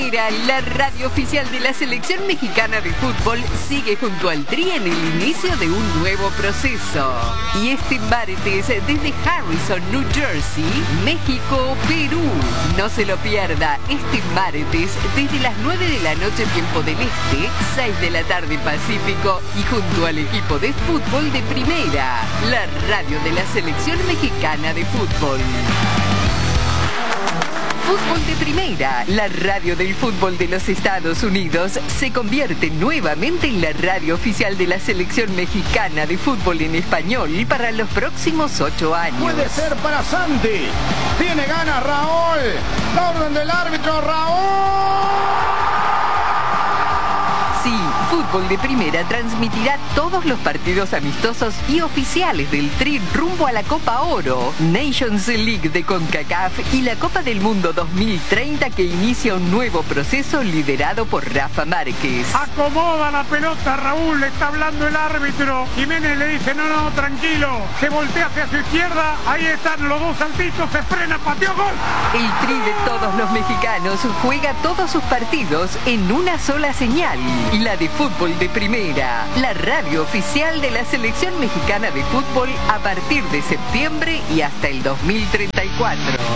La radio oficial de la selección mexicana de fútbol sigue junto al Tri en el inicio de un nuevo proceso. Y este martes desde Harrison, New Jersey, México, Perú. No se lo pierda este martes desde las 9 de la noche tiempo del Este, 6 de la tarde Pacífico y junto al equipo de fútbol de primera, la radio de la selección mexicana de fútbol. Fútbol de Primera, la radio del fútbol de los Estados Unidos, se convierte nuevamente en la radio oficial de la selección mexicana de fútbol en español para los próximos 8 años. Puede ser para Santi. Tiene ganas Raúl. La orden del árbitro, Raúl. Sí, Fútbol de Primera transmitirá todos los partidos amistosos y oficiales del Tri rumbo a la Copa Oro, Nations League de CONCACAF y la Copa del Mundo 2030 que inicia un nuevo proceso liderado por Rafa Márquez. Acomoda la pelota Raúl, le está hablando el árbitro. Jiménez le dice, no, tranquilo. Se voltea hacia su izquierda, ahí están los dos saltitos, se frena, pateó, gol. El Tri de todos los mexicanos juega todos sus partidos en una sola señal. La de Fútbol de Primera, la radio oficial de la selección mexicana de fútbol a partir de septiembre y hasta el 2034.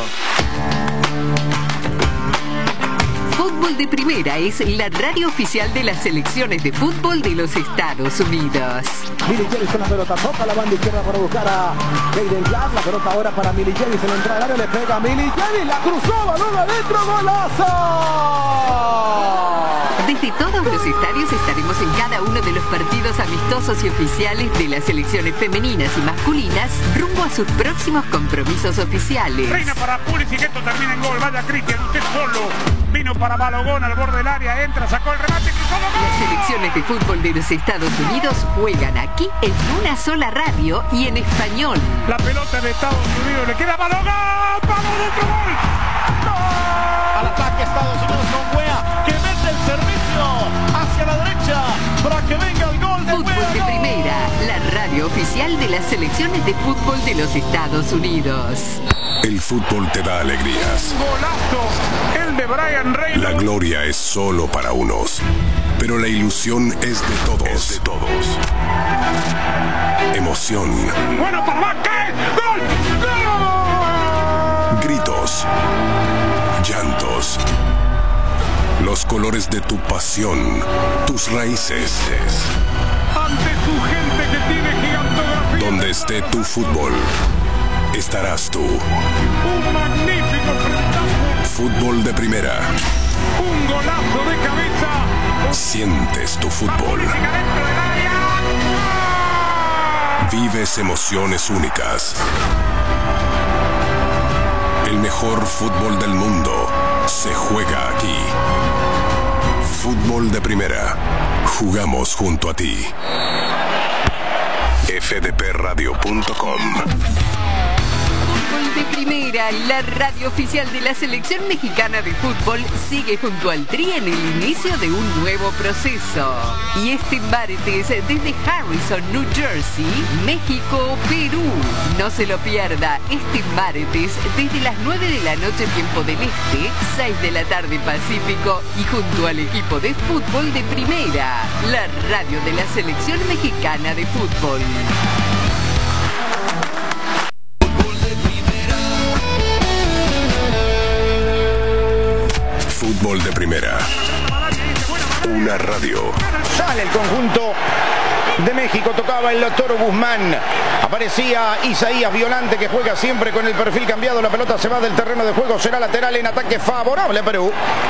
Fútbol de Primera es la radio oficial de las selecciones de fútbol de los Estados Unidos. Milicevic con la pelota, toca la banda izquierda para buscar a Jayden Clark. La pelota ahora para Milicevic, en la entrada del área le pega a Milicevic, la cruzó, balón adentro, golazo. Desde todos los estadios estaremos en cada uno de los partidos amistosos y oficiales de las selecciones femeninas y masculinas rumbo a sus próximos compromisos oficiales. Reina para Pulisic, esto termina en gol. Vaya Cristian, usted solo. Vino para Balogón al borde del área, entra, sacó el remate, cruzó, gol. Las selecciones de fútbol de los Estados Unidos juegan aquí en una sola radio y en español. La pelota de Estados Unidos le queda a Balogón. ¡Vamos, otro gol! ¡Gol! Al ataque Estados Unidos con Wea, que mete el servicio hacia la derecha para que venga el gol de Fútbol Wea. de Primera, la radio oficial de las selecciones de fútbol de los Estados Unidos. El fútbol te da alegrías. Golazo, el de Brian Reynolds. La gloria es solo para unos, pero la ilusión es de todos. Emoción. Bueno, para Vázquez. ¡Gol! ¡Gol! Gritos. Llantos. Los colores de tu pasión, tus raíces. Ante tu gente que tiene gigantografía. Donde esté tu fútbol, estarás tú. Un magnífico frentazo. Fútbol de Primera. Un golazo de cabeza. Sientes tu fútbol. Dentro del área. Vives emociones únicas. El mejor fútbol del mundo se juega aquí. Fútbol de Primera. Jugamos junto a ti. fdpradio.com. Fútbol de Primera, la radio oficial de la selección mexicana de fútbol, sigue junto al Tri en el inicio de un nuevo proceso. Y este martes desde Harrison, New Jersey, México, Perú. No se lo pierda este martes desde las 9 de la noche tiempo del Este, 6 de la tarde Pacífico y junto al equipo de fútbol de Primera, la radio de la selección mexicana de fútbol. Fútbol de Primera. Una radio. Sale el conjunto de México, tocaba el Toro Guzmán. Aparecía Isaías Violante, que juega siempre con el perfil cambiado. La pelota se va del terreno de juego, será lateral en ataque favorable a Perú.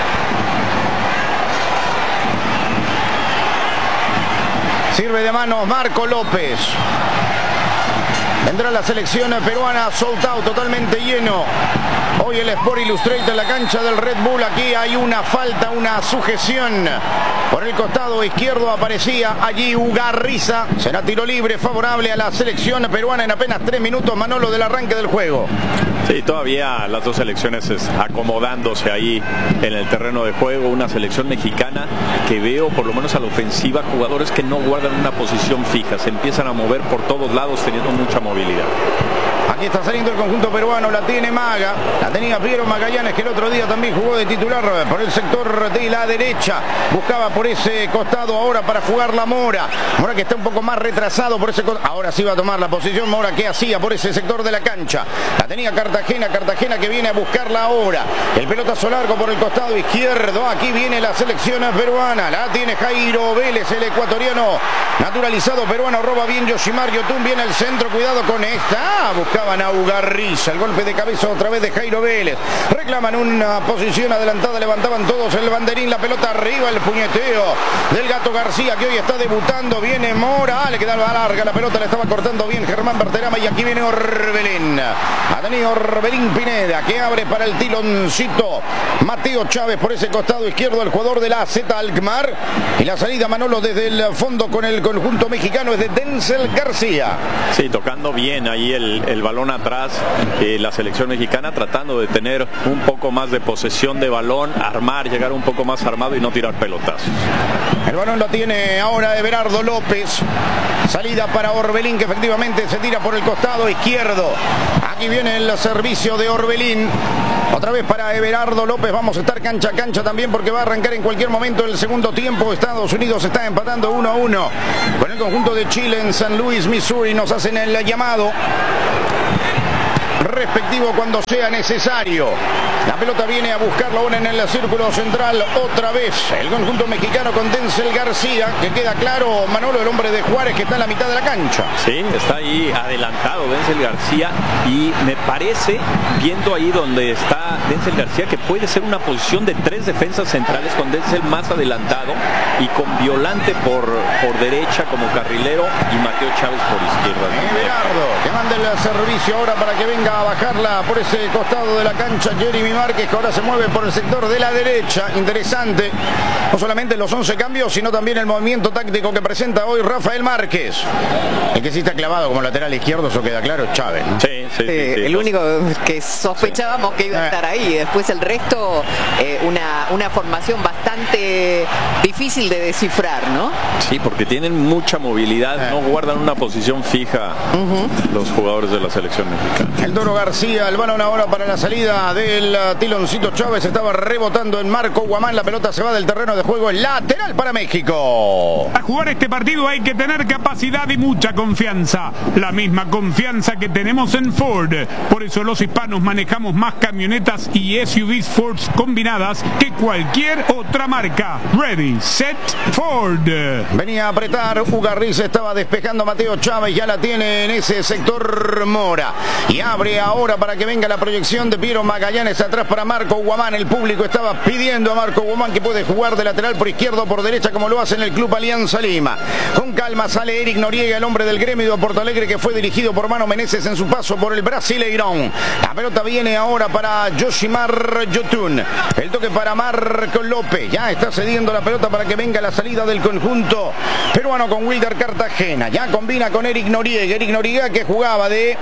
Sirve de manos Marco López. Vendrá la selección peruana, sold out, totalmente lleno. Hoy el Sport Illustrated en la cancha del Red Bull. Aquí hay una falta, una sujeción. Por el costado izquierdo aparecía allí Ugarriza. Será tiro libre favorable a la selección peruana en apenas 3 minutos, Manolo, del arranque del juego. Sí, todavía las dos selecciones acomodándose ahí en el terreno de juego. Una selección mexicana que veo, por lo menos a la ofensiva, jugadores que no guardan una posición fija. Se empiezan a mover por todos lados teniendo mucha movilidad. Aquí Aquí está saliendo el conjunto peruano, la tiene Maga, la tenía Piero Magallanes, que el otro día también jugó de titular por el sector de la derecha, buscaba por ese costado ahora para jugar la Mora, Mora que está un poco más retrasado por ese costado, ahora sí va a tomar la posición Mora, que hacía por ese sector de la cancha, la tenía Cartagena que viene a buscarla ahora, el pelotazo largo por el costado izquierdo, aquí viene la selección peruana, la tiene Jairo Vélez, el ecuatoriano naturalizado peruano, roba bien Yoshimar Yotun, viene el centro, cuidado con esta, buscaban a Ugarriza, el golpe de cabeza otra vez de Jairo Vélez, reclaman una posición adelantada, levantaban todos el banderín, la pelota arriba, el puñeteo del Gato García, que hoy está debutando, viene Mora, le quedaba larga, la pelota la estaba cortando bien Germán Berterama, y aquí viene Orbelín, ha tenido Orbelín Pineda, que abre para el tiloncito, Mateo Chávez por ese costado izquierdo, el jugador de la AZ Alkmaar, y la salida Manolo desde el fondo con el conjunto mexicano es de Denzel García. Sí, tocando bien ahí el balón atrás, la selección mexicana tratando de tener un poco más de posesión de balón, armar, llegar un poco más armado y no tirar pelotazos. El balón lo tiene ahora Everardo López, salida para Orbelín, que efectivamente se tira por el costado izquierdo. Aquí viene el servicio de Orbelín, otra vez para Everardo López, vamos a estar cancha a cancha también porque va a arrancar en cualquier momento el segundo tiempo. Estados Unidos está empatando 1-1 con el conjunto de Chile en San Luis, Missouri. Nos hacen el llamado respectivo cuando sea necesario. La pelota viene a buscarlo ahora en el círculo central otra vez. El conjunto mexicano con Denzel García, que queda claro, Manolo, el hombre de Juárez, que está en la mitad de la cancha. Sí, está ahí adelantado Denzel García, y me parece, viendo ahí donde está Denzel García, que puede ser una posición de 3 defensas centrales con Denzel más adelantado y con Violante por derecha como carrilero y Mateo Chávez por izquierda. Everardo, que manda el servicio ahora para que venga a bajarla por ese costado de la cancha Jeremy Márquez, que ahora se mueve por el sector de la derecha. Interesante, no solamente los 11 cambios, sino también el movimiento táctico que presenta hoy Rafael Márquez. El que sí está clavado como lateral izquierdo, eso queda claro, es Chávez, ¿no? Sí. El único que sospechábamos que iba a estar ahí. Después el resto, una formación bastante difícil de descifrar, ¿no? Sí, porque tienen mucha movilidad, no guardan una posición fija los jugadores de la selección mexicana. El Toro García, el balón ahora para la salida del tiloncito Chávez, estaba rebotando en Marco Guamán, la pelota se va del terreno de juego, el lateral para México. Para jugar este partido hay que tener capacidad y mucha confianza, la misma confianza que tenemos en Ford. Por eso los hispanos manejamos más camionetas y SUVs Ford combinadas que cualquier otra marca. Ready, set, Ford. Venía a apretar, Ugarriza estaba despejando a Mateo Chávez, ya la tiene en ese sector Mora. Y abre ahora para que venga la proyección de Piero Magallanes atrás para Marco Guamán. El público estaba pidiendo a Marco Guamán que puede jugar de lateral por izquierda o por derecha como lo hace en el Club Alianza Lima. Con calma sale Eric Noriega, el hombre del gremio de Porto Alegre, que fue dirigido por Mano Meneses en su paso por el Brasileirão. La pelota viene ahora para Yoshimar Yotun. El toque para Marco López. Ya está cediendo la pelota para que venga la salida del conjunto peruano con Wilder Cartagena. Ya combina con Eric Noriega. Eric Noriega, que jugaba de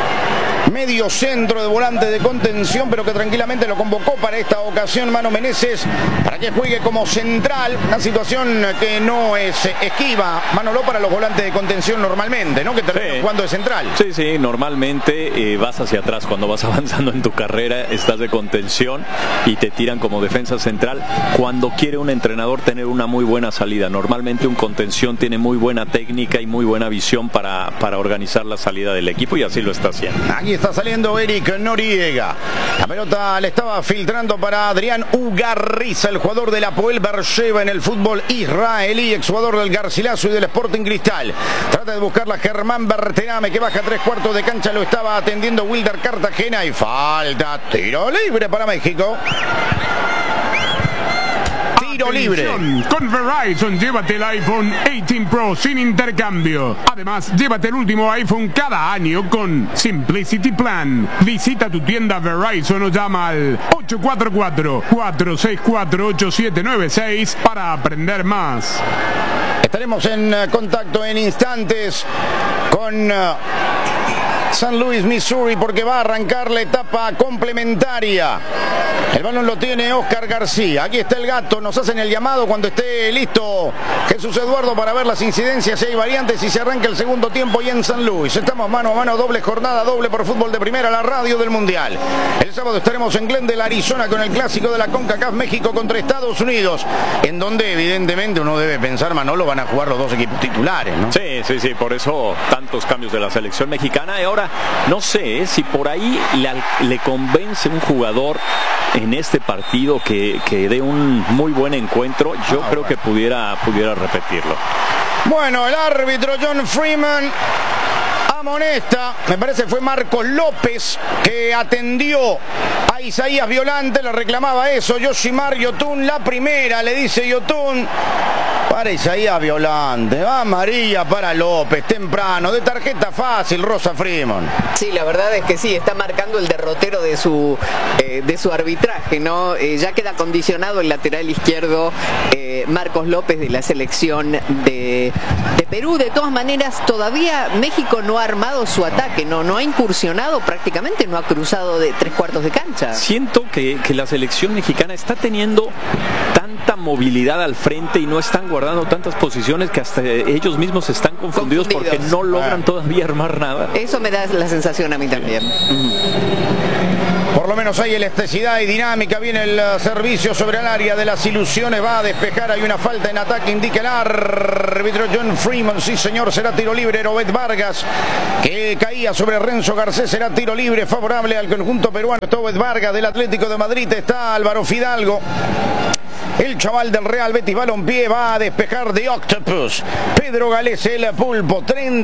medio centro, de volante de contención, pero que tranquilamente lo convocó para esta ocasión Mano Meneses para que juegue como central, una situación que no es esquiva, Manolo, para los volantes de contención normalmente, ¿no? Que terminan jugando de central. Sí, normalmente vas hacia atrás cuando vas avanzando en tu carrera, estás de contención y te tiran como defensa central cuando quiere un entrenador tener una muy buena salida. Normalmente un contención tiene muy buena técnica y muy buena visión para organizar la salida del equipo, y así lo está haciendo. Aquí está saliendo Eric Noriega. La pelota le estaba filtrando para Adrián Ugarriza, el jugador del Hapoel Beersheva en el fútbol israelí, exjugador del Garcilaso y del Sporting Cristal. Trata de buscarla Germán Berterame, que baja 3/4 de cancha, lo estaba atendiendo Wilder Cartagena, y falta, tiro libre para México. Tiro libre. Con Verizon, llévate el iPhone 18 Pro sin intercambio. Además, llévate el último iPhone cada año con Simplicity Plan. Visita tu tienda Verizon o llama al 844-464-8796 para aprender más. Estaremos en contacto en instantes con San Luis, Missouri, porque va a arrancar la etapa complementaria. El balón lo tiene Oscar García. Aquí está el gato, nos hacen el llamado cuando esté listo Jesús Eduardo para ver las incidencias, si hay variantes y se arranca el segundo tiempo y en San Luis. Estamos mano a mano, doble jornada, doble por fútbol de primera, la radio del Mundial. El sábado estaremos en Glendale, Arizona, con el clásico de la CONCACAF, México contra Estados Unidos, en donde evidentemente uno debe pensar, Manolo, van a jugar los dos equipos titulares, ¿no? Sí, por eso tantos cambios de la selección mexicana. Y ahora, no sé si por ahí le convence un jugador en este partido que dé un muy buen encuentro. Yo creo que pudiera repetirlo. Bueno, el árbitro John Freeman amonesta, me parece fue Marcos López, que atendió a Isaías Violante, le reclamaba eso, Yoshimar Yotun, la primera, le dice Yotun para Isaías Violante, amarilla para López, temprano, de tarjeta fácil, Rosa Freeman. Sí, la verdad es que sí, está marcando el derrotero de su arbitraje, ¿no? Ya queda condicionado el lateral izquierdo Marcos López de la selección de Perú. De todas maneras, todavía México no ha armado su ataque, no ha incursionado prácticamente, no ha cruzado de 3/4 de cancha. Siento que la selección mexicana está teniendo tanta movilidad al frente y no están guardando tantas posiciones que hasta ellos mismos están confundidos porque no logran todavía armar nada. Eso me da la sensación a mí también. Por lo menos hay elasticidad y dinámica. Viene el servicio sobre el área de las ilusiones. Va a despejar. Hay una falta en ataque. Indica el árbitro John Freeman. Sí, señor. Será tiro libre. Robert Vargas, que caía sobre Renzo Garcés. Será tiro libre favorable al conjunto peruano. Está Robert Vargas del Atlético de Madrid. Está Álvaro Fidalgo. El chaval del Real Betis Balompié va a despejar de Octopus. Pedro Galés, el pulpo,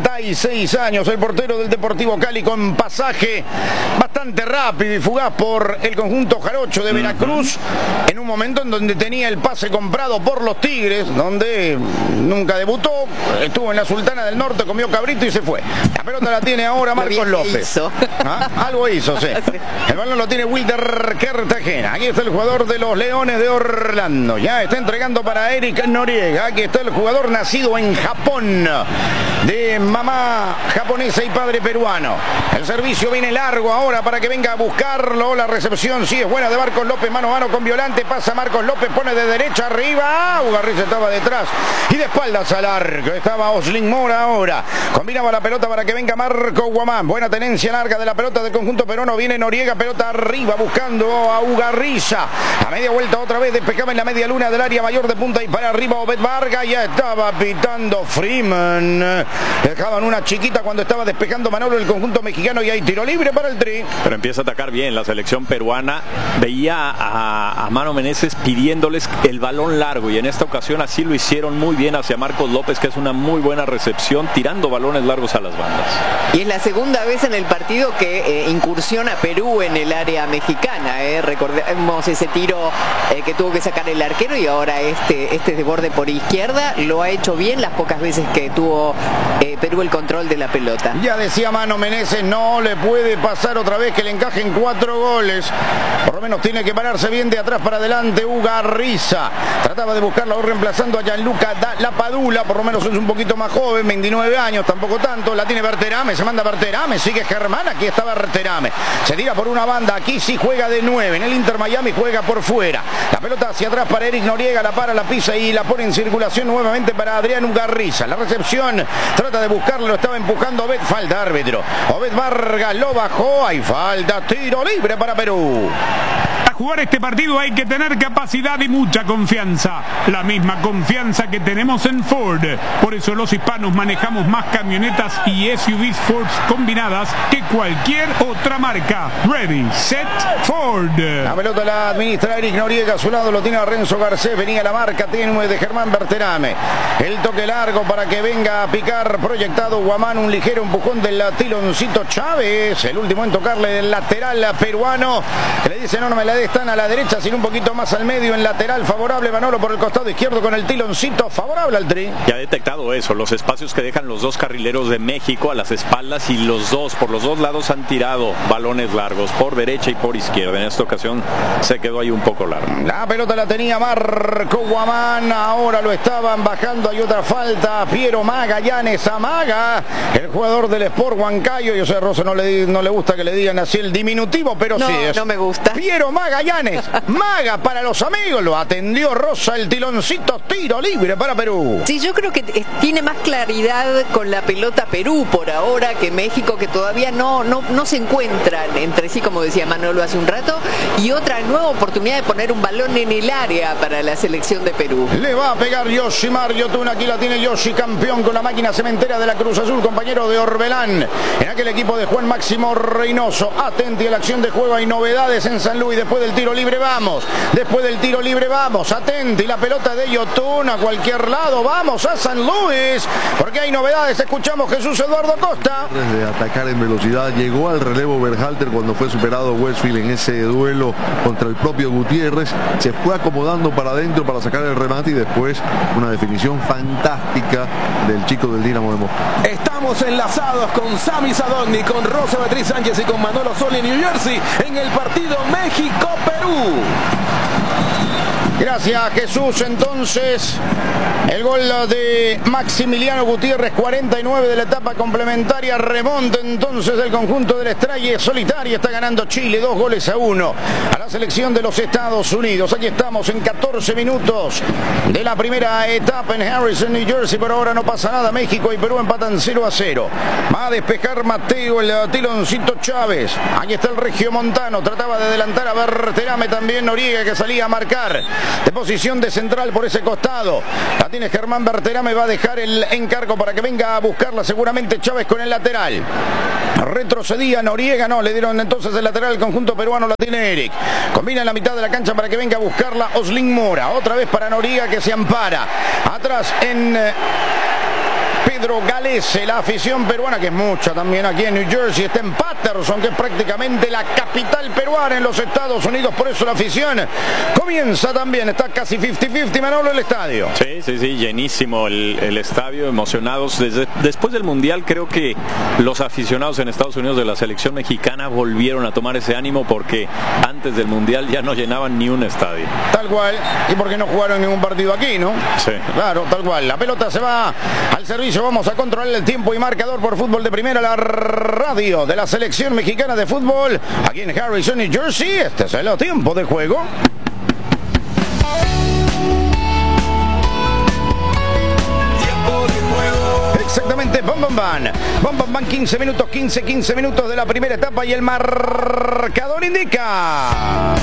36 años, el portero del Deportivo Cali, con pasaje bastante rápido y fugaz por el conjunto jarocho de Veracruz, en un momento en donde tenía el pase comprado por los Tigres, donde nunca debutó, estuvo en la Sultana del Norte, comió cabrito y se fue. La pelota la tiene ahora Marcos López. ¿Ah? Algo hizo, sí. El balón lo tiene Wilder Cartagena. Aquí está el jugador de los Leones de Orlando. Ya está entregando para Eric Noriega. Aquí está el jugador nacido en Japón, de mamá japonesa y padre peruano. El servicio viene largo ahora para que venga a buscarlo. La recepción sí es buena de Marcos López, mano a mano con Violante. Pasa Marcos López, pone de derecha arriba. Ugarriz estaba detrás y de espaldas al arco. Estaba Oslin Mora ahora. Combinaba la pelota para que venga Marco Guamán. Buena tenencia larga de la pelota del conjunto peruano. Viene Noriega, pelota arriba buscando a Ugarriza. A media vuelta otra vez despejaba en la media luna del área mayor de punta y para arriba Obed Vargas. Ya estaba pitando Freeman. Dejaban una chiquita cuando estaba despejando Manolo el conjunto mexicano y hay tiro libre para el Tri. Pero empieza a atacar bien la selección peruana. Veía a Mano Meneses pidiéndoles el balón largo y en esta ocasión así lo hicieron muy bien hacia Marcos López, que es una muy buena recepción, tirando balones largos a las bandas. Y es la segunda vez en el partido que incursiona Perú en el área mexicana. Recordemos ese tiro que tuvo que sacar el arquero y ahora este de borde por izquierda. Lo ha hecho bien las pocas veces que tuvo Perú el control de la pelota. Ya decía Mano Meneses, no le puede pasar otra vez que le encajen 4 goles. Por lo menos tiene que pararse bien de atrás para adelante Ugarriza. Trataba de buscarla hoy reemplazando a Gianluca Lapadula. Por lo menos es un poquito más joven, 29 años, tampoco tanto. La tiene Berterame, se manda Berterame, sigue Germán, aquí está Berterame. Se tira por una banda, aquí sí juega de 9. En el Inter Miami juega por fuera. La pelota hacia atrás para Eric Noriega, la para, la pisa y la pone en circulación nuevamente para Adrián Ugarriza. La recepción, trata de buscarlo, lo estaba empujando Obed, falta árbitro. Obed Vargas lo bajó, hay falta, tiro libre para Perú. Para jugar este partido hay que tener capacidad y mucha confianza. La misma confianza que tenemos en Ford. Por eso los hispanos manejamos más camionetas y SUVs Ford combinadas que cualquier otra marca. Ready, set, Ford. La pelota la administra Eric Noriega, a su lado lo tiene Renzo Garcés, venía la marca tenue de Germán Berterame. El toque largo para que venga a picar, proyectado Guamán, un ligero empujón del Tiloncito Chávez, el último en tocarle del lateral peruano, que le dice no me la dejes están a la derecha, sino un poquito más al medio en lateral favorable. Manolo por el costado izquierdo con el tiloncito favorable al Tri. Ya ha detectado eso, los espacios que dejan los dos carrileros de México a las espaldas, y por los dos lados han tirado balones largos, por derecha y por izquierda. En esta ocasión se quedó ahí un poco largo. La pelota la tenía Marco Guamán, ahora lo estaban bajando. Hay otra falta, Piero Magallanes amaga, el jugador del Sport Huancayo. Yo sé, Rosa no le gusta que le digan así el diminutivo, pero no, sí es. No me gusta. Piero Magallanes, Maga para los amigos, lo atendió Rosa, el tiloncito, tiro libre para Perú. Sí, yo creo que tiene más claridad con la pelota Perú por ahora que México, que todavía no se encuentran entre sí, como decía Manolo hace un rato, y otra nueva oportunidad de poner un balón en el área para la selección de Perú. Le va a pegar Yoshimar Yotun, aquí la tiene Yoshi, campeón con la máquina cementera de la Cruz Azul, compañero de Orbelán en aquel equipo de Juan Máximo Reynoso. Atenti a la acción de juego, hay novedades en San Luis. Después del tiro libre vamos, atenti, la pelota de Yotun a cualquier lado, vamos a San Luis, porque hay novedades. Escuchamos Jesús Eduardo Costa. De atacar en velocidad, llegó al relevo Berhalter cuando fue superado Westfield en ese duelo contra el propio Gutiérrez, se fue acomodando para adentro para sacar el remate y después una definición fantástica del chico del Dinamo de Moscú. Estamos enlazados con Sami Sadovni, con Rosa Beatriz Sánchez y con Manolo Soli en New Jersey en el partido México-Perú. Gracias, Jesús. Entonces, el gol de Maximiliano Gutiérrez, 49 de la etapa complementaria. Remonta entonces del conjunto del Estrella Solitaria. Está ganando Chile 2-1 a la selección de los Estados Unidos. Aquí estamos en 14 minutos de la primera etapa en Harrison, New Jersey. Por ahora no pasa nada. México y Perú empatan 0-0. Va a despejar Mateo, el tiloncito Chávez. Ahí está el regiomontano. Trataba de adelantar a Berterame, también Noriega, que salía a marcar de posición de central por ese costado. La tiene Germán Berterame, va a dejar el encargo para que venga a buscarla seguramente Chávez con el lateral. Retrocedía Noriega, no, le dieron entonces el lateral al conjunto peruano, la tiene Eric. Combina en la mitad de la cancha para que venga a buscarla Oslin Mora. Otra vez para Noriega, que se ampara. Atrás en Pedro Galese, la afición peruana, que es mucha también aquí en New Jersey, está en Patterson, que es prácticamente la capital peruana en los Estados Unidos, por eso la afición comienza también, está casi 50-50, Manolo, el estadio. Sí, llenísimo el estadio, emocionados. Después del Mundial, creo que los aficionados en Estados Unidos de la selección mexicana volvieron a tomar ese ánimo, porque antes del Mundial ya no llenaban ni un estadio. Tal cual, y porque no jugaron ningún partido aquí, ¿no? Sí. Claro, tal cual. La pelota se va al servicio. Vamos a controlar el tiempo y marcador por Fútbol de Primera, la radio de la selección mexicana de fútbol aquí en Harrison, New Jersey. Este es el tiempo de juego. Exactamente, Bam Bam Bam, 15 minutos de la primera etapa y el marcador indica.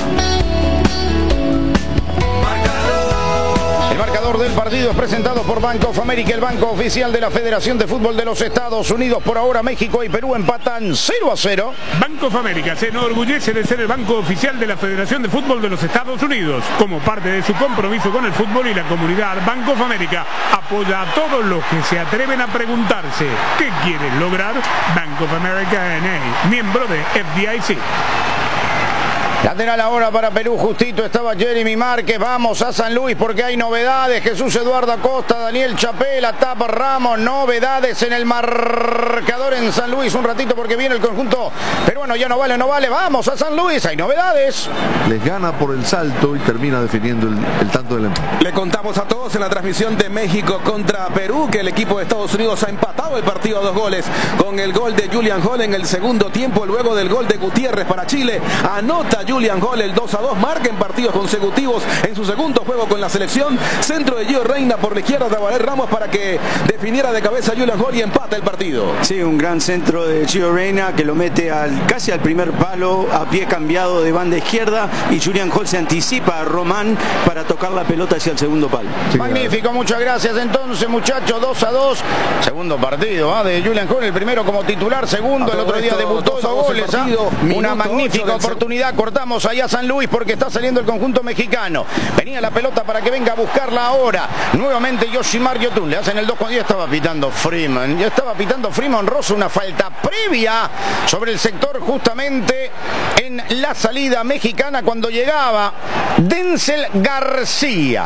El marcador del partido es presentado por Bank of America, el banco oficial de la Federación de Fútbol de los Estados Unidos. Por ahora México y Perú empatan 0-0. Bank of America se enorgullece de ser el banco oficial de la Federación de Fútbol de los Estados Unidos. Como parte de su compromiso con el fútbol y la comunidad, Bank of America apoya a todos los que se atreven a preguntarse ¿qué quieren lograr? Bank of America N.A., miembro de FDIC. Lateral ahora para Perú, justito estaba Jeremy Márquez. Vamos a San Luis porque hay novedades. Jesús Eduardo Acosta, Daniel Chapela, Tapa Ramos. Novedades en el marcador en San Luis. Un ratito porque viene el conjunto peruano. Ya no vale. Vamos a San Luis, hay novedades. Les gana por el salto y termina definiendo el tanto del empate. Le contamos a todos en la transmisión de México contra Perú que el equipo de Estados Unidos ha empatado el partido a 2 goles con el gol de Julian Hall en el segundo tiempo, luego del gol de Gutiérrez para Chile. Anota Julian Hall el 2-2, marca en partidos consecutivos en su segundo juego con la selección. Centro de Gio Reina por la izquierda de Valer Ramos para que definiera de cabeza Julian Hall y empata el partido. Sí, un gran centro de Gio Reina que lo mete casi al primer palo, a pie cambiado de banda izquierda, y Julian Hall se anticipa a Román para tocar la pelota hacia el segundo palo. Sí, magnífico, muchas gracias entonces, muchachos. 2-2, segundo partido de Julian Hall, el primero como titular, segundo, el otro día debutó, 2 goles. Una magnífica oportunidad cortada Pasamos allá a San Luis porque está saliendo el conjunto mexicano. Venía la pelota para que venga a buscarla ahora. Nuevamente Yoshimar Yotun. Le hacen el 2 cuando ya estaba pitando Freeman. Ya estaba pitando Freeman Rosso una falta previa sobre el sector justamente en la salida mexicana cuando llegaba Denzel García.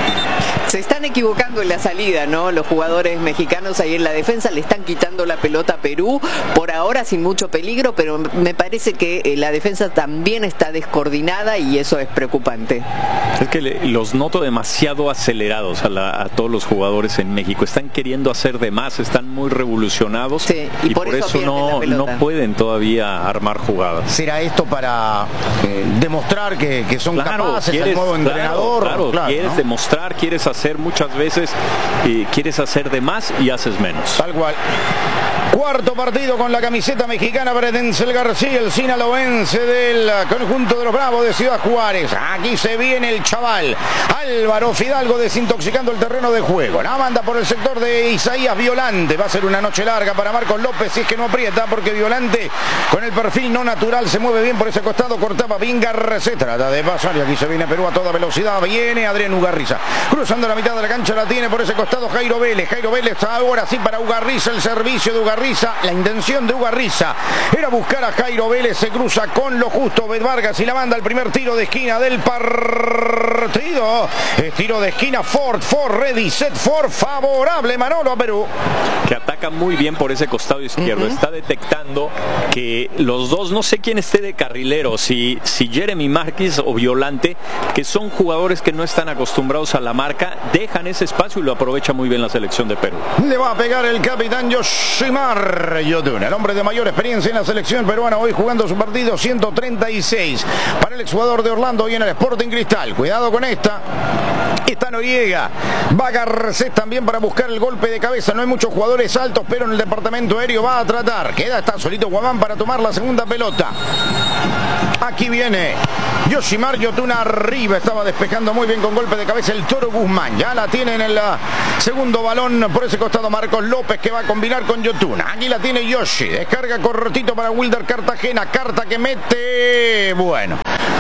Se están equivocando en la salida, ¿no? Los jugadores mexicanos ahí en la defensa le están quitando la pelota a Perú, por ahora sin mucho peligro, pero me parece que la defensa también está descoordinada y eso es preocupante. Es que los noto demasiado acelerados a todos los jugadores en México. Están queriendo hacer de más, están muy revolucionados, sí, y por eso no pueden todavía armar jugadas. ¿Será esto para demostrar que son capaces el nuevo entrenador? Claro, quieres demostrar, quieres hacer muchas veces, quieres hacer de más y haces menos. Tal cual. Cuarto partido con la camiseta mexicana para Denzel García, el sinaloense del conjunto de los Bravos de Ciudad Juárez. Aquí se viene el chaval Álvaro Fidalgo desintoxicando el terreno de juego. La manda por el sector de Isaías Violante. Va a ser una noche larga para Marcos López si es que no aprieta, porque Violante con el perfil no natural se mueve bien por ese costado. Cortaba bien Garcés, trata de pasar y aquí se viene Perú a toda velocidad. Viene Adrián Ugarriza cruzando la mitad de la cancha, la tiene por ese costado Jairo Vélez. Jairo Vélez ahora sí para Ugarriza, el servicio de Ugarriza. La intención de Ugarriza era buscar a Jairo Vélez, se cruza con lo justo Bet Vargas y la manda al primer tiro de esquina del partido. Es tiro de esquina, Ford, ready, set, Ford, favorable Manolo a Perú. Que ataca muy bien por ese costado izquierdo. Está detectando que los dos, no sé quién esté de carrilero, si Jeremy Márquez o Violante, que son jugadores que no están acostumbrados a la marca, dejan ese espacio y lo aprovecha muy bien la selección de Perú. Le va a pegar el capitán Yoshimar Yotun, el hombre de mayor experiencia en la selección peruana, hoy jugando su partido 136 para el exjugador de Orlando y en el Sporting Cristal. Cuidado con esta Noriega, va Garcés también para buscar el golpe de cabeza. No hay muchos jugadores altos, pero en el departamento aéreo va a tratar. Está solito Guamán para tomar la segunda pelota. Aquí viene Yoshimar Yotun arriba, estaba despejando muy bien con golpe de cabeza el Toro Guzmán. Ya la tiene en el segundo balón por ese costado Marcos López, que va a combinar con Yotun. Aquí la tiene Yoshi, descarga cortito para Wilder Cartagena. Carta que mete, bueno,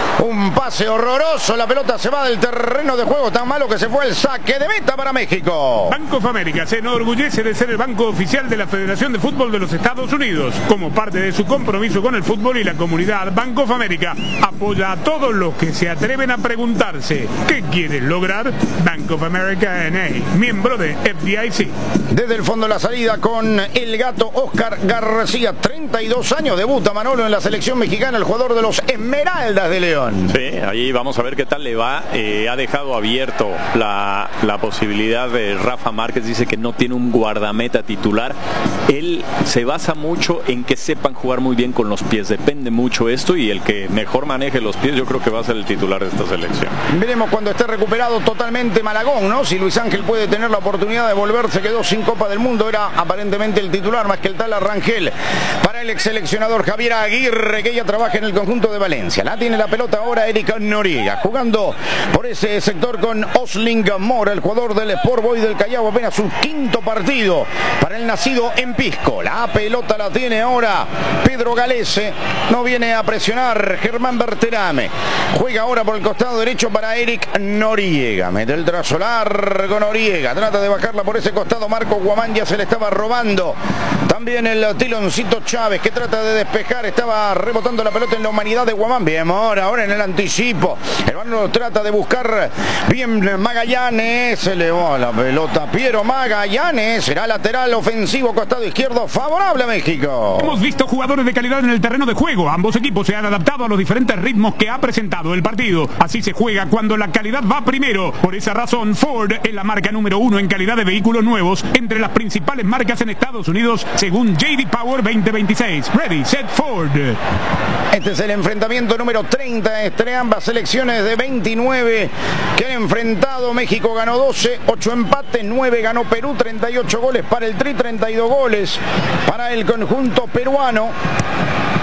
un pase horroroso, la pelota se va del terreno de juego, tan malo que se fue el saque de meta para México. Bank of America se enorgullece de ser el banco oficial de la Federación de Fútbol de los Estados Unidos. Como parte de su compromiso con el fútbol y la comunidad, Bank of America apoya a todos los que se atreven a preguntarse ¿qué quieres lograr? Bank of America N.A., miembro de FDIC. Desde el fondo la salida con el gato Oscar García, 32 años, debuta Manolo en la selección mexicana, el jugador de los Esmeraldas de León. Sí, ahí vamos a ver qué tal le va. Ha dejado abierto la posibilidad de Rafa Márquez, dice que no tiene un guardameta titular. Él se basa mucho en que sepan jugar muy bien con los pies, depende mucho esto, y el que mejor maneje los pies yo creo que va a ser el titular de esta selección. Veremos cuando esté recuperado totalmente Malagón, ¿no? Si Luis Ángel puede tener la oportunidad de volver, se quedó sin Copa del Mundo, era aparentemente el titular más que el tal Rangel. Para el ex seleccionador Javier Aguirre, que ya trabaja en el conjunto de Valencia. La tiene la pelota ahora Erika Noriega, jugando por ese sector con Osling Mora, el jugador del Sport Boys del Callao, apenas su quinto partido para el nacido en Pisco. La pelota la tiene ahora Pedro Galese, no viene a presionar Germán Berterame, juega ahora por el costado derecho para Eric Noriega, mete el trazo largo Noriega, trata de bajarla por ese costado Marco Guamán, ya se le estaba robando también el Tiloncito Chávez, que trata de despejar, estaba rebotando la pelota en la humanidad de Guamán. Bien, ahora en el anticipo el balón trata de buscar bien Magallanes, se le va la pelota Piero Magallanes, será lateral ofensivo costado izquierdo favorable a México. Hemos visto jugadores de calidad en el terreno de juego, ambos equipos se han adaptado a los diferentes ritmos que ha presentado el partido, así se juega cuando la calidad va primero. Por esa razón Ford es la marca número 1 en calidad de vehículos nuevos entre las principales marcas en Estados Unidos según J.D. Power 2026. Ready, set, Ford. Este es el enfrentamiento número 30 entre ambas selecciones de 29 que han enfrentado. México ganó 12, 8 empates, 9 ganó Perú, 38 goles para el Tri, 32 goles para el conjunto peruano.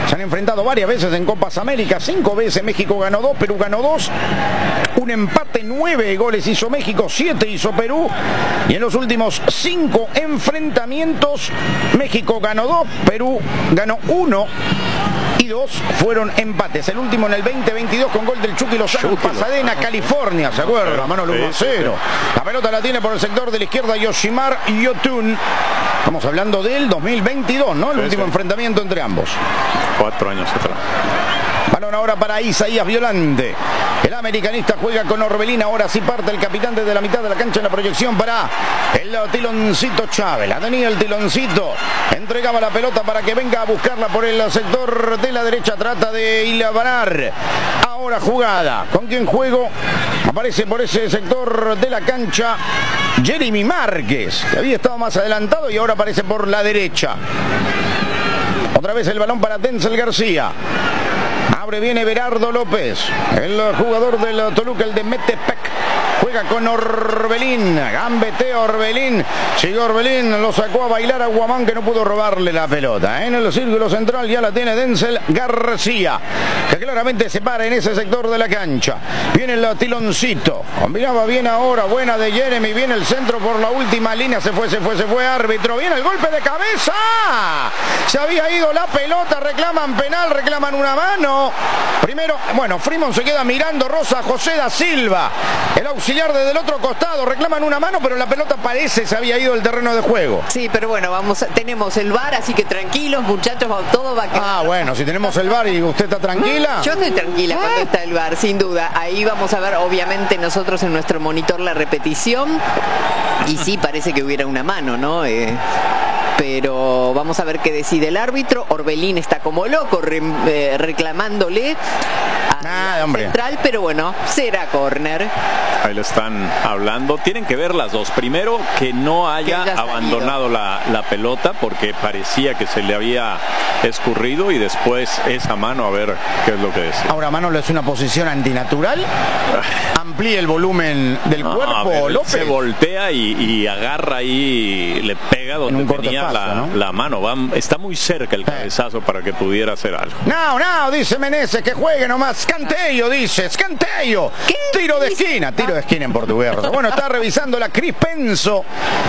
Se han enfrentado varias veces en Copas Américas, 5 veces. México ganó 2, Perú ganó 2. Un empate, 9 goles hizo México, 7 hizo Perú. Y en los últimos 5 enfrentamientos, México ganó 2, Perú ganó 1. Y 2 fueron empates. El último en el 2022 con gol del Chucky Lozano en Pasadena, California. ¿Se acuerda? Mano 1-0. La pelota la tiene por el sector de la izquierda Yoshimar Yotun. Estamos hablando del 2022, ¿no? El último enfrentamiento entre ambos. 4 años atrás. Balón ahora para Isaías Violante. El americanista juega con Orbelín. Ahora sí parte el capitán desde la mitad de la cancha en la proyección para el Tiloncito Chávez. La tenía el Tiloncito. Entregaba la pelota para que venga a buscarla por el sector de la derecha. Trata de hilvanar. Ahora jugada. ¿Con quién juego? Aparece por ese sector de la cancha Jeremy Márquez, que había estado más adelantado y ahora aparece por la derecha. Otra vez el balón para Denzel García. Abre bien Everardo López, el jugador del Toluca, el de Metepec. Juega con Orbelín, gambetea Orbelín, sigue Orbelín, lo sacó a bailar a Guamán, que no pudo robarle la pelota. En el círculo central ya la tiene Denzel García, que claramente se para en ese sector de la cancha. Viene el Tiloncito, combinaba bien ahora, buena de Jeremy, viene el centro por la última línea, se fue árbitro, viene el golpe de cabeza, se había ido la pelota, reclaman penal, reclaman una mano. Primero, bueno, Freeman se queda mirando, Rosa José da Silva, el auxiliar desde el otro costado, reclaman una mano, pero la pelota parece se había ido del terreno de juego. Sí, pero bueno, tenemos el VAR, así que tranquilos, muchachos, todo va a quedar. Ah, bueno, si tenemos el VAR y usted está tranquila. Yo estoy tranquila cuando está el VAR, sin duda. Ahí vamos a ver, obviamente, nosotros en nuestro monitor la repetición. Y sí, parece que hubiera una mano, ¿no? Pero vamos a ver qué decide el árbitro. Orbelín está como loco reclamándole a central, pero bueno, será córner. Ahí le están hablando. Tienen que ver las dos. Primero, que no haya abandonado la pelota, porque parecía que se le había escurrido, y después esa mano, a ver qué es lo que decía. Ahora, Manolo, es una posición antinatural. Amplía el volumen del cuerpo, López. Se voltea y agarra ahí, le pega donde tenía la mano. Está muy cerca el cabezazo para que pudiera hacer algo. No, dice Meneses, que juegue nomás. Escanteio, dice, escanteio. Tiro de esquina en portugués. Bueno, está revisando la Cris Penso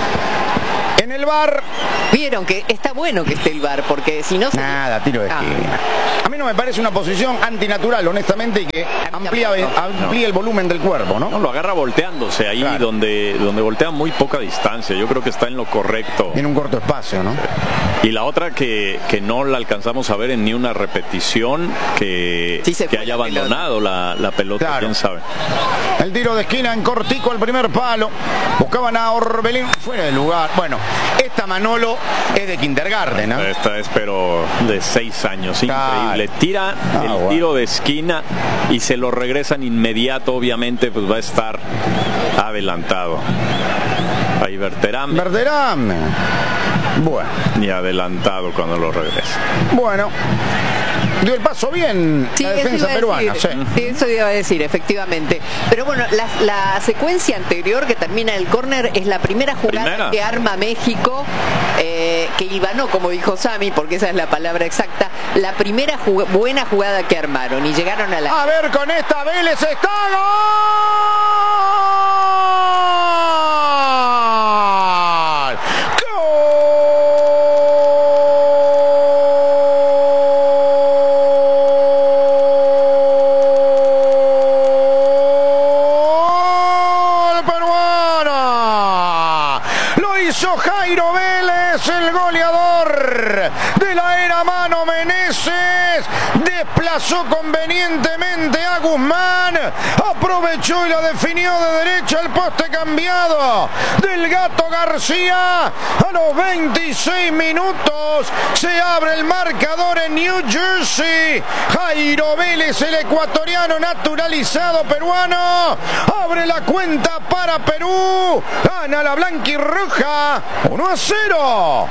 en el VAR. Vieron que está bueno que esté el VAR, porque si no... Nada, tiro de esquina. A mí no me parece una posición antinatural, honestamente, y que amplía el volumen del cuerpo, ¿no? No, lo agarra volteándose ahí, claro, donde voltea muy poca distancia. Yo creo que está en lo correcto. En un corto espacio, ¿no? Y la otra que no la alcanzamos a ver en ni una repetición, que haya abandonado la pelota, claro, quién sabe. El tiro de esquina en cortico al primer palo. Buscaban a Orbelín fuera de lugar. Bueno, esta, Manolo, es de kindergarten, ¿no? Esta es, pero de 6 años, increíble. Tira el tiro de esquina y se lo regresan inmediato, obviamente, pues va a estar adelantado. Ahí Berterame. Bueno. Y adelantado cuando lo regresa. Bueno. Dio el paso bien, sí, la defensa peruana. Sí, eso iba a decir, efectivamente. Pero bueno, la secuencia anterior que termina el córner es la primera jugada que arma México, que hilvanó, como dijo Sammy, porque esa es la palabra exacta, la primera buena jugada que armaron y llegaron a la... A ver, con esta Vélez está ¡gol! Jairo Vélez, el goleador de la era Mano Meneses, desplazó convenientemente a Guzmán, aprovechó y la definió de derecha, el poste cambiado del Gato García. A los 26 minutos se abre el marcador en New Jersey. Jairo Vélez, el ecuatoriano naturalizado peruano, abre la cuenta para Perú. Gana la blanquirroja 1-0.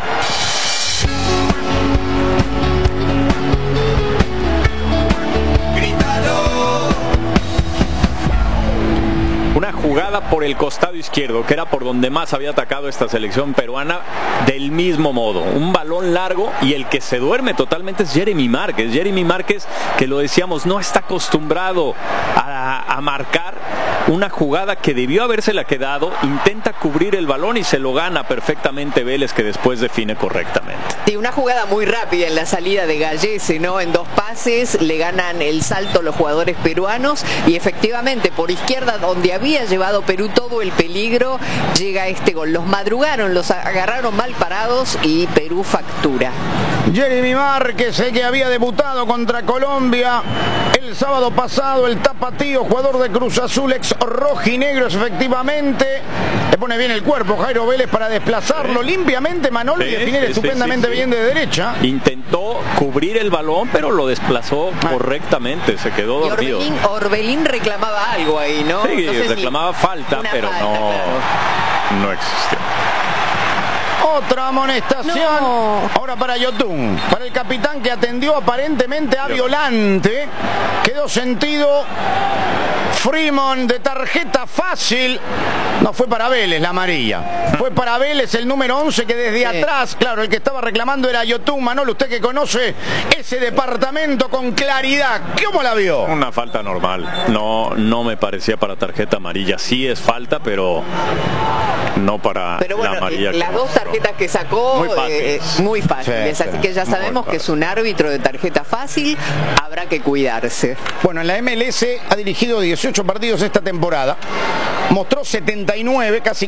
Una una jugada por el costado izquierdo, que era por donde más había atacado esta selección peruana, del mismo modo, un balón largo, y el que se duerme totalmente es Jeremy Márquez, que lo decíamos, no está acostumbrado a marcar una jugada que debió habérsela quedado, intenta cubrir el balón y se lo gana perfectamente Vélez, que después define correctamente. Sí, una jugada muy rápida en la salida de Gallese, ¿no? En 2 pases le ganan el salto los jugadores peruanos y efectivamente por izquierda, donde había llevado Perú todo el peligro, llega este gol. Los madrugaron, los agarraron mal parados y Perú factura. Jeremy Márquez, el que había debutado contra Colombia el sábado pasado, el tapatío, jugador de Cruz Azul, ex rojinegros, efectivamente. Le pone bien el cuerpo Jairo Vélez para desplazarlo limpiamente, Manolo, y definir estupendamente bien de derecha. Intentó cubrir el balón, pero lo desplazó correctamente, se quedó dormido. Orbelín reclamaba algo ahí, ¿no? Sí, no sé reclamaba falta, pero no existió. Otra amonestación. No. Ahora para Yotun, para el capitán, que atendió aparentemente a Violante. Quedó sentido Freeman de tarjeta fácil. No fue para Vélez la amarilla. Fue para Vélez el número 11, que desde atrás, claro, el que estaba reclamando era Yotun. Manolo, usted que conoce ese departamento con claridad, ¿cómo la vio? Una falta normal. No me parecía para tarjeta amarilla. Sí es falta, pero no para la amarilla. Las 2 tarjetas que sacó muy fáciles, sí, así que ya sabemos que es un árbitro de tarjeta fácil, habrá que cuidarse. Bueno, en la MLS ha dirigido 18 partidos esta temporada, mostró 79, casi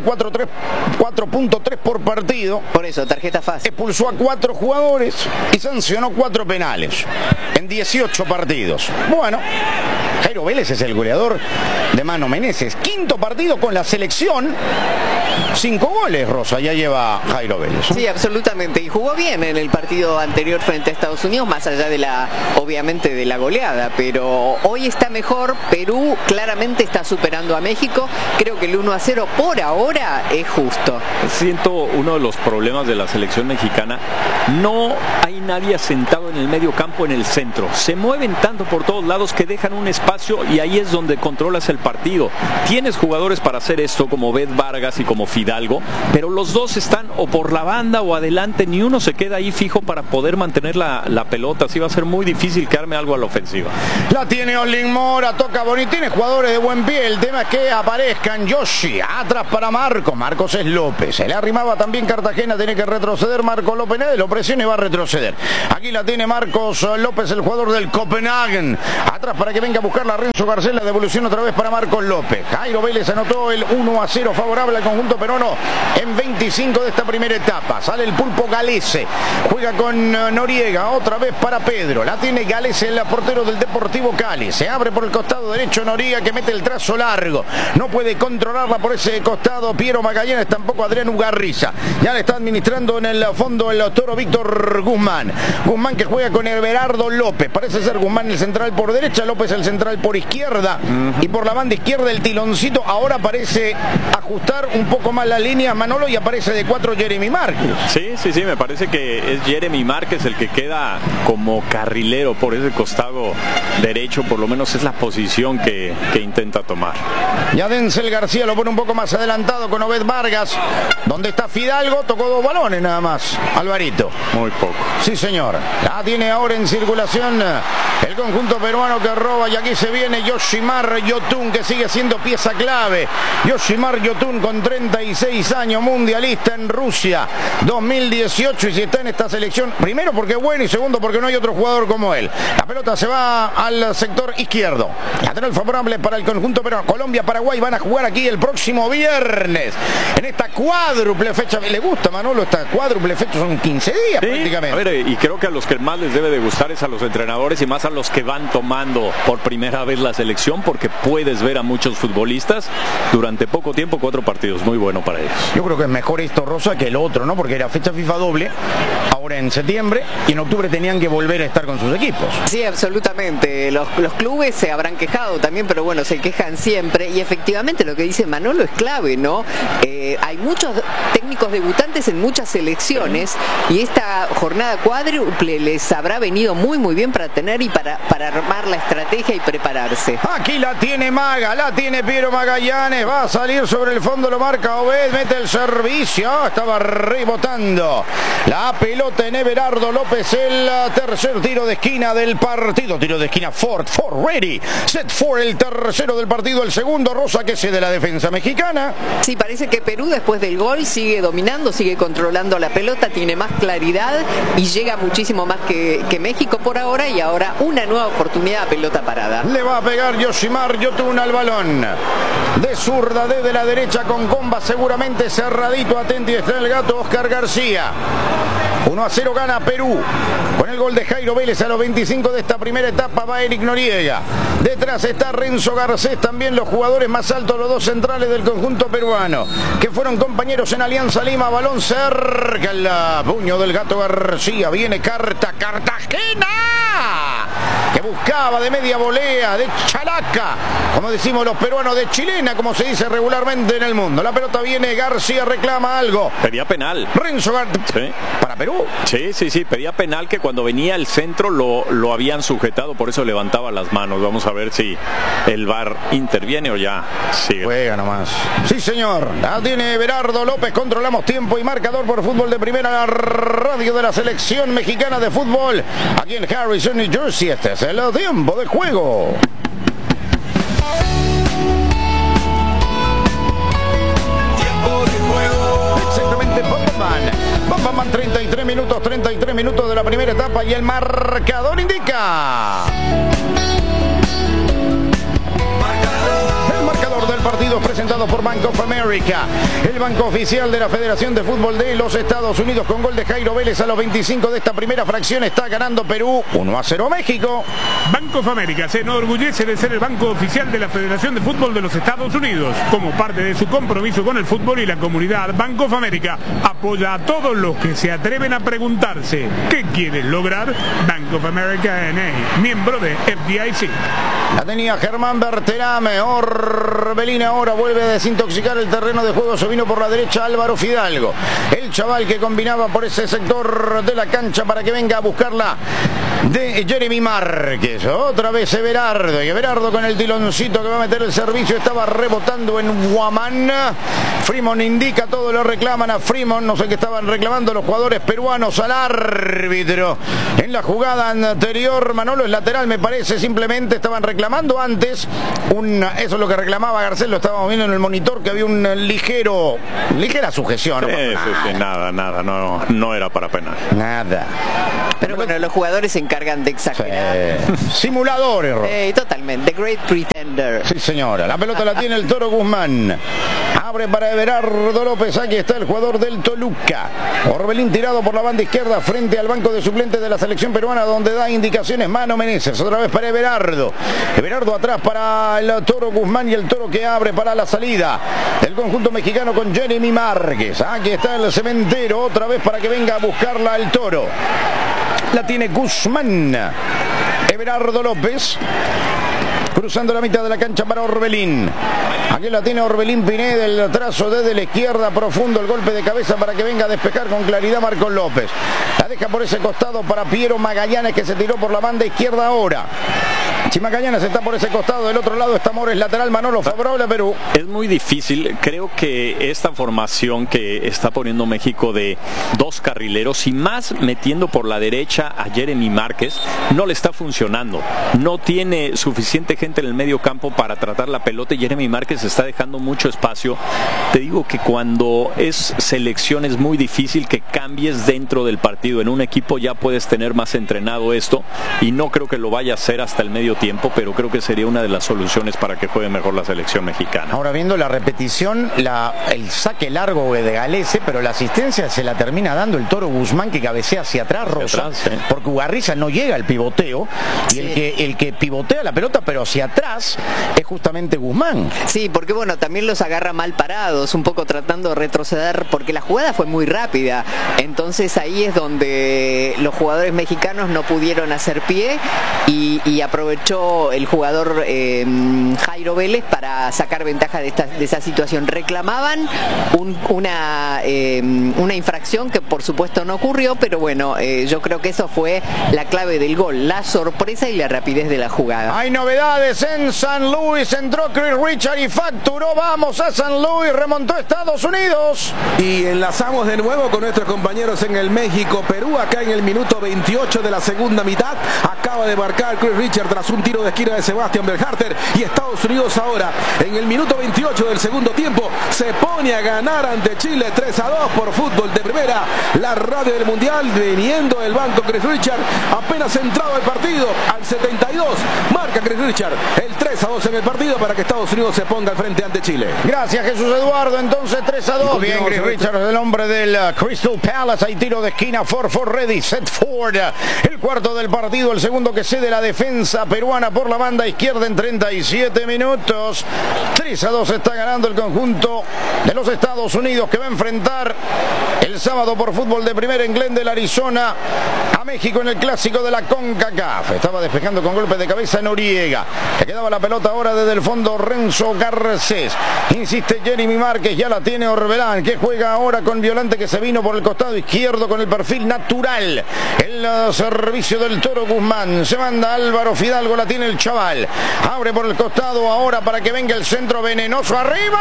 4.3 por partido. Por eso, tarjeta fácil. Expulsó a 4 jugadores y sancionó 4 penales en 18 partidos. Bueno, Jairo Vélez es el goleador de Mano Meneses. 5º partido con la selección. 5 goles, Rosa, ya lleva Jairo Vélez. Sí, absolutamente. Y jugó bien en el partido anterior frente a Estados Unidos, más allá de obviamente de la goleada. Pero hoy está mejor. Perú claramente está superando a México. Creo que el 1-0 por ahora es justo. Siento uno de los problemas de la selección mexicana. No hay nadie asentado en el medio campo, en el centro. Se mueven tanto por todos lados que dejan un espacio y ahí es donde controlas el partido. Tienes jugadores para hacer esto, como Beth Vargas y como Fidalgo, pero los dos están o por la banda o adelante, ni uno se queda ahí fijo para poder mantener la pelota. Así va a ser muy difícil que arme algo a la ofensiva. La tiene Olin Mora, toca bonito, tiene jugadores de buen pie. El tema es que aparezcan. Yoshi, atrás para Marcos es López. Se le arrimaba también Cartagena, tiene que retroceder Marco López, lo presiona y va a retroceder. Aquí la tiene Marcos López, el jugador del Copenhagen. Atrás para que venga a buscar la Renzo Garcés, la devolución otra vez para Marcos López. Jairo Vélez anotó el 1-0 favorable al conjunto peruano en 25 de esta primera etapa. Sale el Pulpo Galese, juega con Noriega, otra vez para Pedro. La tiene Galese, el portero del Deportivo Cali. Se abre por el costado derecho Noriega, que mete el trazo largo. No puede controlarla por ese costado Piero Magallanes, tampoco Adrián Ugarriza. Ya le está administrando en el fondo el toro Víctor Guzmán. Guzmán, que juega con Everardo López. Parece ser Guzmán el central por derecha, López el central por izquierda. Y por la banda izquierda el tiloncito. Ahora parece ajustar un poco más la línea, Manolo, y aparece de 4 Jeremy Márquez. Sí, me parece que es Jeremy Márquez el que queda como carrilero por ese costado derecho. Por lo menos es la posición que intenta tomar. Ya Denzel García lo pone un poco más adelantado con Obed Vargas. Donde está Fidalgo, tocó 2 balones nada más, Alvarito. Muy poco. Sí, señor. La tiene ahora en circulación el conjunto peruano, que roba, y aquí se viene Yoshimar Yotun, que sigue siendo pieza clave. Yoshimar Yotun, con 36 años, mundialista en Rusia 2018, y si está en esta selección, primero porque es bueno y segundo porque no hay otro jugador como él. La pelota se va al sector izquierdo. Lateral favorable para el conjunto peruano. Colombia, Paraguay van a jugar aquí el próximo viernes en esta cuádruple fecha. ¿Le gusta, Manolo, esta cuádruple fecha? Son 15 días prácticamente. A ver, y creo que a los que más les debe de gustar es a los entrenadores y más a los que van tomando por primera vez la selección, porque puedes ver a muchos futbolistas durante poco tiempo, 4 partidos muy buenos. bueno para ellos. Yo creo que es mejor esto, Rosa, que el otro, ¿no? Porque era fecha FIFA doble, ahora en septiembre, y en octubre tenían que volver a estar con sus equipos. Sí, absolutamente. Los clubes se habrán quejado también, pero bueno, se quejan siempre. Y efectivamente lo que dice Manolo es clave, ¿no? Hay muchos técnicos debutantes en muchas selecciones y esta jornada cuádruple les habrá venido muy bien para tener y para armar la estrategia y prepararse. Aquí la tiene Maga, la tiene Piero Magallanes, va a salir sobre el fondo, lo marca Obed, mete el servicio, estaba rebotando la pelota en Everardo López, el tercer tiro de esquina del partido, tiro de esquina Ford ready, set for el tercero del partido, el segundo, Rosa, que es de la defensa mexicana. Sí, parece que Perú después del gol sigue dominando, sigue controlando la pelota, tiene más claridad y llega muchísimo más que México por ahora, y ahora una nueva oportunidad a pelota parada. Le va a pegar Yoshimar Yotun al balón. De zurda desde la derecha con comba, seguramente cerradito, atento, y está el gato Oscar García. 1-0 gana Perú. Con el gol de Jairo Vélez a los 25 de esta primera etapa va Eric Noriega. Detrás está Renzo Garcés, también los jugadores más altos, los dos centrales del conjunto peruano, que fueron compañeros en Alianza Lima. Balón cerca, el puño del gato García. Viene Cartagena, que buscaba de media volea, de chalaca, como decimos los peruanos, de chilena, como se dice regularmente en el mundo. La pelota viene, García reclama algo. Pedía penal. Renzo Garcés. Sí. ¿Para Perú? Sí, pedía penal, que cuando venía el centro lo habían sujetado, por eso levantaba las manos. Vamos a ver si el VAR interviene o ya sigue. Juega nomás. Sí, señor. La tiene Everardo López. Controlamos tiempo y marcador por Fútbol de Primera, la radio de la selección mexicana de fútbol. Aquí en Harrison, New Jersey. Este es el tiempo de juego. Exactamente, Bomberman, 33 minutos de la primera etapa y el marcador indica. El marcador del partido presentado por Bank of America, el banco oficial de la Federación de Fútbol de los Estados Unidos, con gol de Jairo Vélez a los 25 de esta primera fracción. Está ganando Perú 1-0 México. Bank of America se enorgullece de ser el banco oficial de la Federación de Fútbol de los Estados Unidos. Como parte de su compromiso con el fútbol y la comunidad, Bank of America apoya a todos los que se atreven a preguntarse ¿qué quieres lograr? Bank of America N.A., miembro de FDIC. La tenía Germán Berterame. Orbelín ahora vuelve a desintoxicar el terreno de juego. Se vino por la derecha Álvaro Fidalgo, el chaval que combinaba por ese sector de la cancha para que venga a buscarla de Jeremy Márquez. Otra vez Everardo, y Everardo con el tiloncito que va a meter el servicio. Estaba rebotando en Guamán. Freeman indica, todo lo reclaman a Freeman. No sé qué estaban reclamando los jugadores peruanos al árbitro en la jugada anterior. Manolo, es lateral, me parece. Simplemente estaban reclamando antes eso es lo que reclamaba Garcés. Lo estábamos viendo en el monitor, que había un ligera sujeción. Sí, nada, no era para penal. Nada. Pero bueno, los jugadores se encargan de exagerar. Simuladores. Totalmente. The Great Pretender. Sí, señora. La pelota la tiene el Toro Guzmán. Abre para Everardo López. Aquí está el jugador del Toluca. Orbelín tirado por la banda izquierda frente al banco de suplentes de la selección peruana, donde da indicaciones Mano Meneses. Otra vez para Everardo. Everardo atrás para el Toro Guzmán, y el Toro que abre para la salida del conjunto mexicano con Jeremy Márquez. Aquí está el Cementero. Otra vez para que venga a buscarla el Toro. La tiene Guzmán. Everardo López cruzando la mitad de la cancha para Orbelín. Aquí la tiene Orbelín Pineda, el trazo desde la izquierda, profundo el golpe de cabeza para que venga a despejar con claridad Marcos López. La deja por ese costado para Piero Magallanes, que se tiró por la banda izquierda ahora. Si Magallanes está por ese costado, del otro lado está Mores, lateral. Manolo, favorable a Perú. Es muy difícil. Creo que esta formación que está poniendo México de dos carrileros y más metiendo por la derecha a Jeremy Márquez, no le está funcionando. No tiene suficiente gente en el medio campo para tratar la pelota, y Jeremy Márquez está dejando mucho espacio. Te digo que cuando es selección es muy difícil que cambies dentro del partido. En un equipo ya puedes tener más entrenado esto, y no creo que lo vaya a hacer hasta el medio medio tiempo, pero creo que sería una de las soluciones para que juegue mejor la selección mexicana. Ahora viendo la repetición, el saque largo de Galese, pero la asistencia se la termina dando el Toro Guzmán, que cabecea hacia atrás, Rosa, porque Ugarriza no llega al pivoteo, y el que pivotea la pelota pero hacia atrás es justamente Guzmán. Sí, porque bueno, también los agarra mal parados, un poco tratando de retroceder, porque la jugada fue muy rápida, entonces ahí es donde los jugadores mexicanos no pudieron hacer pie, y aprovechó el jugador Jairo Vélez para sacar ventaja de esa situación. Reclamaban una infracción que por supuesto no ocurrió, pero bueno, yo creo que eso fue la clave del gol, la sorpresa y la rapidez de la jugada. Hay novedades en San Luis, entró Chris Richard y facturó. Vamos a San Luis, remontó Estados Unidos. Y enlazamos de nuevo con nuestros compañeros en el México-Perú, acá en el minuto 28 de la segunda mitad. Acaba de marcar Chris Richard tras un tiro de esquina de Sebastián Berhalter, y Estados Unidos ahora en el minuto 28 del segundo tiempo se pone a ganar ante Chile 3-2 por Fútbol de Primera, la radio del Mundial. Viniendo del banco Chris Richard, apenas entrado al partido, al 72 marca Chris Richard el 3-2 en el partido para que Estados Unidos se ponga al frente ante Chile. Gracias, Jesús Eduardo. Entonces 3-2. Bien, Chris Richard es el hombre del Crystal Palace. Hay tiro de esquina, for ready, set forward. El cuarto del partido, el segundo que cede la defensa peruana por la banda izquierda en 37 minutos. 3-2 está ganando el conjunto de los Estados Unidos, que va a enfrentar el sábado por Fútbol de Primera en Glendale, Arizona, a México en el clásico de la CONCACAF. Estaba despejando con golpe de cabeza Noriega. Le quedaba la pelota ahora desde el fondo Renzo Garcés. Insiste Jeremy Márquez, ya la tiene Orbelán, que juega ahora con Violante, que se vino por el costado izquierdo con el perfil natural. El servicio del Toro Guzmán. Se manda Álvaro Fidalgo, la tiene el chaval. Abre por el costado ahora para que venga el centro venenoso. ¡Arriba!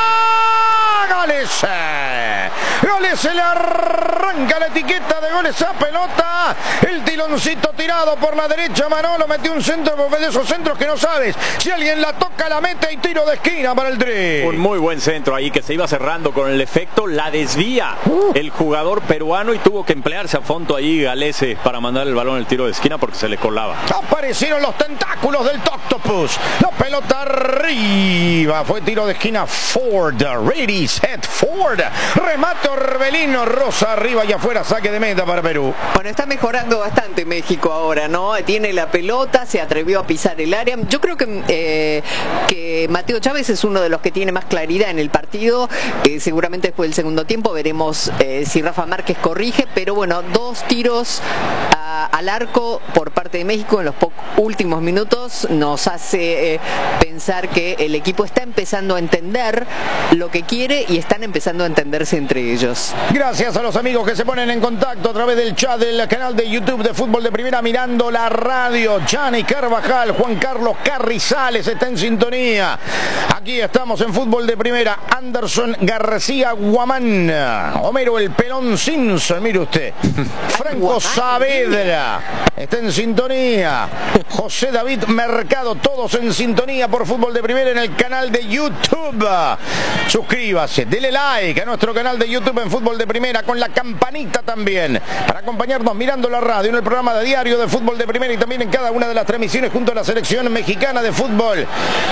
Galese. Galese le arranca la etiqueta de gol esa pelota. El tiloncito tirado por la derecha. Manolo metió un centro, de esos centros que no sabes si alguien la toca, la mete, y tiro de esquina para el Tri. Un muy buen centro ahí que se iba cerrando con el efecto. La desvía el jugador peruano y tuvo que emplearse a fondo ahí Galese para mandar el balón al tiro de esquina porque se le colaba. Aparecieron los tentáculos del Octopus. La pelota arriba. Fue tiro de esquina. Ford. Ready, set, Ford. Remate Orbelino. Rosa arriba y afuera. Saque de meta para Perú. Bueno, está mejorando bastante México ahora, ¿no? Tiene la pelota, se atrevió a pisar el área. Yo creo que Mateo Chávez es uno de los que tiene más claridad en el partido. Seguramente después del segundo tiempo veremos si Rafa Márquez corrige, pero bueno, 2 tiros al arco por parte de México en los últimos minutos nos hace pensar que el equipo está empezando a entender lo que quiere y están empezando a entenderse entre ellos. Gracias a los amigos que se ponen en contacto a través del chat del canal de YouTube de Fútbol de Primera, mirando la radio. Gianni Carvajal, Juan Carlos Carrizales está en sintonía. Aquí estamos en Fútbol de Primera. Anderson García Guamán, Homero el Pelón Simpson, mire usted. Franco Saavedra está en sintonía. José David Mercado, todos en sintonía por Fútbol de Primera en el canal de YouTube. Suscríbase, dele like a nuestro canal de YouTube en Fútbol de Primera, con la campanita también, para acompañarnos mirando la radio en el programa de diario de Fútbol de Primera y también en cada una de las transmisiones junto a la selección mexicana de fútbol.